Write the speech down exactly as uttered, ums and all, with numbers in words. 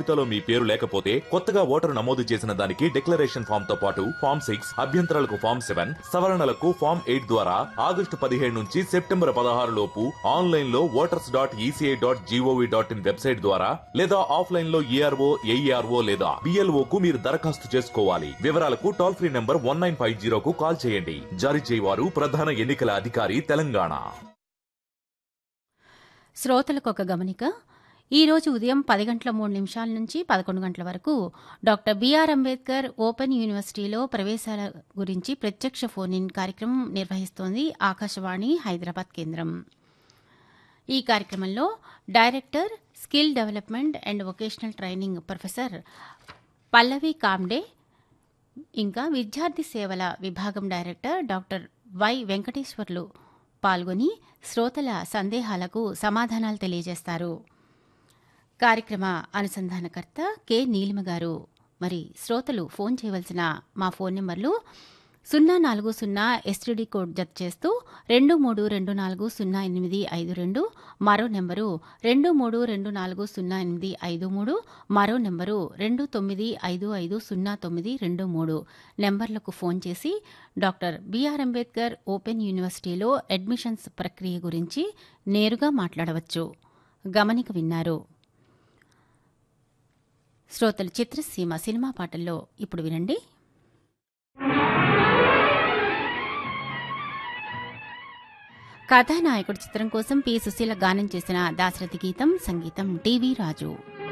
జాబితాలో మీ పేరు లేకపోతే కొత్తగా ఓటరు నమోదు చేసిన దానికి డిక్లరేషన్ ఫామ్ తో పాటు ఫామ్ సిక్స్ అభ్యంతరాలకు ఫామ్ సెవెన్ సవరణలకు ఫామ్ ఎయిట్ ద్వారా ఆగస్టు పదిహేడు నుంచి సెప్టెంబర్ పదహారు లోపు ఆన్లైన్ లో voters dot ECI dot GOV dot in website ద్వారా లేదా ఆఫ్లైన్ లో ఈఆర్ఓ ఏఈఆర్ఓ లేదా బిఎల్ఓ కు మీరు దరఖాస్తు చేసుకోవాలి. వివరాలకు toll free number one nine five జీరోకు call చేయండి. జారీ చేయవారు ప్రధాన ఎన్నికల అధికారి తెలంగాణ. శ్రోతలకు ఒక గమనిక. ఈరోజు ఉదయం పది గంటల మూడు నిమిషాల నుంచి పదకొండు గంటల వరకు డాక్టర్ బిఆర్ అంబేద్కర్ ఓపెన్ యూనివర్సిటీలో ప్రవేశాల గురించి ప్రత్యక్ష ఫోన్ ఇన్ కార్యక్రమం నిర్వహిస్తోంది ఆకాశవాణి హైదరాబాద్ కేంద్రం. ఈ కార్యక్రమంలో director skill development and vocational training professor Pallavi Comte, ఇంకా విద్యార్థి సేవల విభాగం డైరెక్టర్ డాక్టర్ వై వెంకటేశ్వర్లు పాల్గొని శ్రోతల సందేహాలకు సమాధానాలు తెలియజేస్తారు. కార్యక్రమ అనుసంధానకర్త కె నీలిమ గారు. మరి శ్రోతలు ఫోన్ చేయవలసిన మా ఫోన్ నెంబర్లు సున్నా నాలుగు సున్నా ఎస్టీడీ కోడ్ జత చేస్తూ రెండు మూడు రెండు నాలుగు సున్నా ఎనిమిది ఐదు రెండు, మరో నెంబరు రెండు మూడు రెండు నాలుగు సున్నా ఎనిమిది ఐదు మూడు, మరో నెంబరు రెండు తొమ్మిది ఐదు ఐదు సున్నా తొమ్మిది రెండు మూడు నెంబర్లకు ఫోన్ చేసి డాక్టర్ బిఆర్ అంబేద్కర్ ఓపెన్ యూనివర్సిటీలో అడ్మిషన్స్ ప్రక్రియ గురించి నేరుగా మాట్లాడవచ్చు. గమనిక విన్నారు. శ్రోతలు చిత్రసీమ సినిమా పాటల్లో ఇప్పుడు వినండి. కథానాయకుడు చిత్రం కోసం పి సుశీల గానం చేసిన దాశరథి గీతం, సంగీతం టీవీ రాజు.